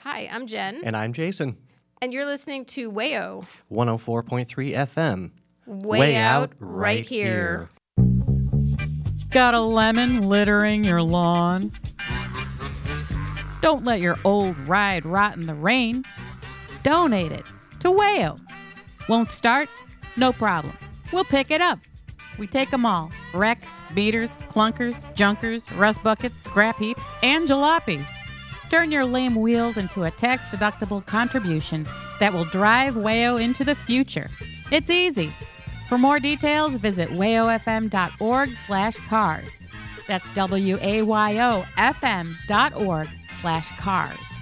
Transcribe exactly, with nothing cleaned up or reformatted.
Hi, I'm Jen. And I'm Jason. And you're listening to Wayo. one oh four point three F M. Way, Way out, out right, right here. here. Got a lemon littering your lawn? Don't let your old ride rot in the rain. Donate it to Wayo. Won't start? No problem. We'll pick it up. We take them all. Wrecks, beaters, clunkers, junkers, rust buckets, scrap heaps, and jalopies. Turn your lame wheels into a tax-deductible contribution that will drive Wayo into the future. It's easy. For more details, visit wayofm.org slash cars. That's W-A-Y-O-F-M dot org slash cars.